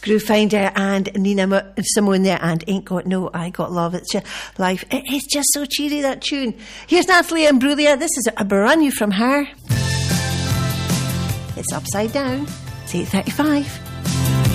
Groove Finder and Nina Simone there, and Ain't Got No, I Got Love. It's just life. It is just so cheery, that tune. Here's Natalie Imbruglia. This is a brand new from her. It's Upside Down. It's 8:35.